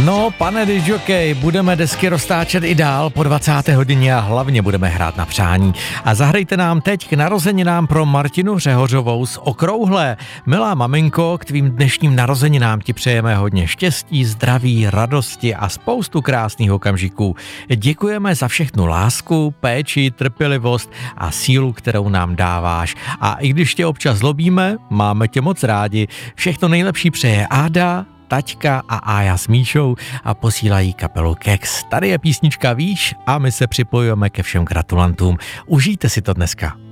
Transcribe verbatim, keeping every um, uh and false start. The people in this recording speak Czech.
No, pane disjokej, budeme desky roztáčet i dál po dvacáté hodině a hlavně budeme hrát na přání. A zahrajte nám teď k narozeninám pro Martinu Řehořovou z Okrouhlé. Milá maminko, k tvým dnešním narozeninám ti přejeme hodně štěstí, zdraví, radosti a spoustu krásných okamžiků. Děkujeme za všechnu lásku, péči, trpělivost a sílu, kterou nám dáváš. A i když tě občas zlobíme, máme tě moc rádi. Všechno nejlepší přeje Áda, Taťka a Ája s Míšou a posílají kapelu Kex. Tady je písnička Víš a my se připojujeme ke všem gratulantům. Užijte si to dneska.